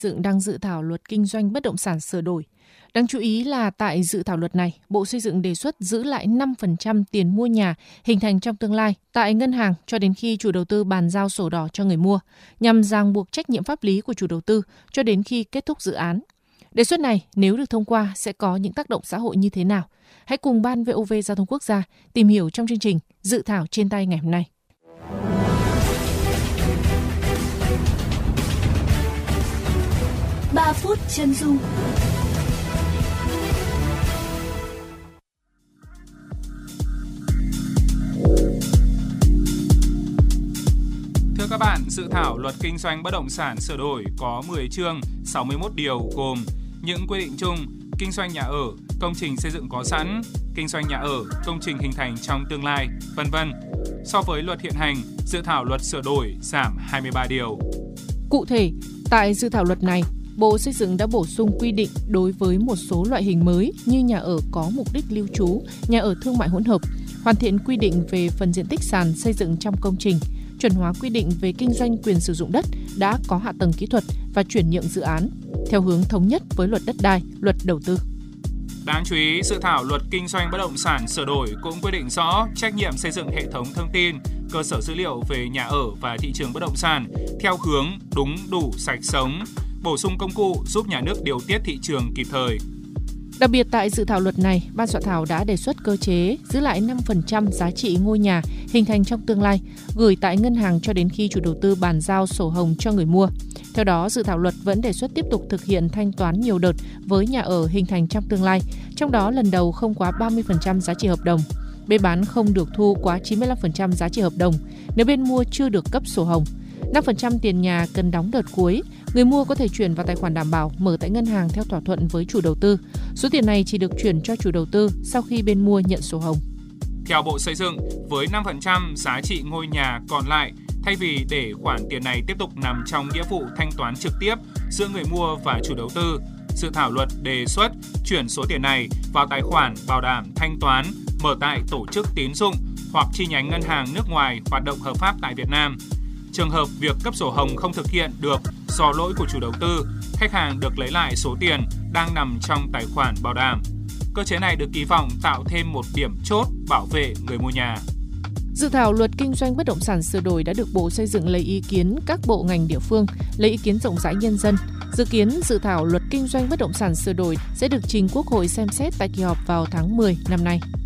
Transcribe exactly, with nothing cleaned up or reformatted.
dựng đang dự thảo luật kinh doanh bất động sản sửa đổi. Đáng chú ý là tại dự thảo luật này, Bộ Xây dựng đề xuất giữ lại năm phần trăm tiền mua nhà hình thành trong tương lai tại ngân hàng cho đến khi chủ đầu tư bàn giao sổ đỏ cho người mua, nhằm ràng buộc trách nhiệm pháp lý của chủ đầu tư cho đến khi kết thúc dự án. Đề xuất này nếu được thông qua sẽ có những tác động xã hội như thế nào? Hãy cùng Ban vê o vê Giao thông Quốc gia tìm hiểu trong chương trình Dự thảo trên tay ngày hôm nay. ba phút chân dung. Thưa các bạn, dự thảo luật kinh doanh bất động sản sửa đổi có mười chương, sáu mươi mốt điều gồm những quy định chung, kinh doanh nhà ở, công trình xây dựng có sẵn, kinh doanh nhà ở, công trình hình thành trong tương lai, vân vân. So với luật hiện hành, dự thảo luật sửa đổi giảm hai mươi ba điều. Cụ thể, tại dự thảo luật này, Bộ Xây dựng đã bổ sung quy định đối với một số loại hình mới như nhà ở có mục đích lưu trú, nhà ở thương mại hỗn hợp, hoàn thiện quy định về phần diện tích sàn xây dựng trong công trình, chuẩn hóa quy định về kinh doanh quyền sử dụng đất đã có hạ tầng kỹ thuật và chuyển nhượng dự án, theo hướng thống nhất với luật đất đai, luật đầu tư. Đáng chú ý, dự thảo luật kinh doanh bất động sản sửa đổi cũng quy định rõ trách nhiệm xây dựng hệ thống thông tin, cơ sở dữ liệu về nhà ở và thị trường bất động sản theo hướng đúng, đủ, sạch, sống, bổ sung công cụ giúp nhà nước điều tiết thị trường kịp thời. Đặc biệt tại dự thảo luật này, Ban soạn thảo đã đề xuất cơ chế giữ lại năm phần trăm giá trị ngôi nhà hình thành trong tương lai, gửi tại ngân hàng cho đến khi chủ đầu tư bàn giao sổ hồng cho người mua. Theo đó, dự thảo luật vẫn đề xuất tiếp tục thực hiện thanh toán nhiều đợt với nhà ở hình thành trong tương lai, trong đó lần đầu không quá ba mươi phần trăm giá trị hợp đồng. Bên bán không được thu quá chín mươi lăm phần trăm giá trị hợp đồng nếu bên mua chưa được cấp sổ hồng. năm phần trăm tiền nhà cần đóng đợt cuối, người mua có thể chuyển vào tài khoản đảm bảo mở tại ngân hàng theo thỏa thuận với chủ đầu tư. Số tiền này chỉ được chuyển cho chủ đầu tư sau khi bên mua nhận sổ hồng. Theo Bộ Xây dựng, với năm phần trăm giá trị ngôi nhà còn lại, thay vì để khoản tiền này tiếp tục nằm trong nghĩa vụ thanh toán trực tiếp giữa người mua và chủ đầu tư, dự thảo luật đề xuất chuyển số tiền này vào tài khoản bảo đảm thanh toán mở tại tổ chức tín dụng hoặc chi nhánh ngân hàng nước ngoài hoạt động hợp pháp tại Việt Nam. Trường hợp việc cấp sổ hồng không thực hiện được do lỗi của chủ đầu tư, khách hàng được lấy lại số tiền đang nằm trong tài khoản bảo đảm. Cơ chế này được kỳ vọng tạo thêm một điểm chốt bảo vệ người mua nhà. Dự thảo luật kinh doanh bất động sản sửa đổi đã được Bộ Xây dựng lấy ý kiến các bộ ngành địa phương, lấy ý kiến rộng rãi nhân dân. Dự kiến dự thảo luật kinh doanh bất động sản sửa đổi sẽ được trình Quốc hội xem xét tại kỳ họp vào tháng mười năm nay.